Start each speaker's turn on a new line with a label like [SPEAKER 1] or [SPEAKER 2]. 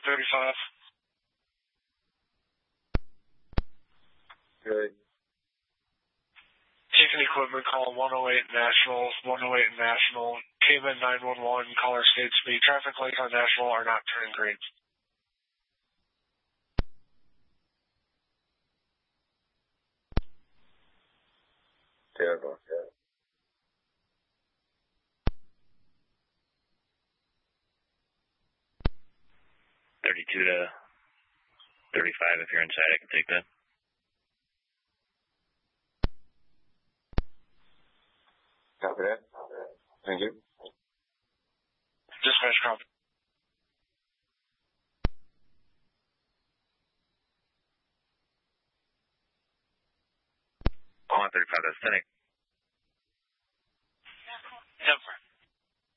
[SPEAKER 1] 135.
[SPEAKER 2] Good.
[SPEAKER 1] Taking equipment, call 108 National, 108 National, Cayman 911, caller states the traffic lights on National are not turning green.
[SPEAKER 2] Terrible.
[SPEAKER 3] 32 to 35, if you're inside, I can take that.
[SPEAKER 2] Copy that. Thank you.
[SPEAKER 1] Dispatch copy.
[SPEAKER 3] Oh, 135, that's 10.
[SPEAKER 1] Denver.